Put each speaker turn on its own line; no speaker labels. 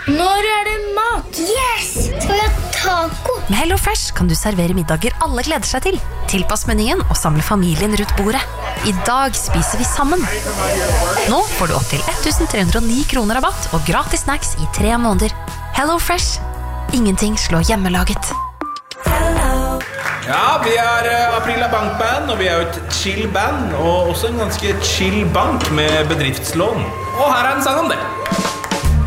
Når det mat?
Yes! Skal vi ha taco?
Med HelloFresh kan du servere middager alle gleder seg til. Tilpass menyen og samle familien rundt bordet. I dag spiser vi sammen. Nå får du opp til 1309 kroner rabatt og gratis snacks i 3 måneder. HelloFresh. Ingenting slår hjemmelaget.
Ja, vi Aprila Bankband, og vi jo et chill band, og også en ganske chill bank med bedriftslån. Og her en sang om det.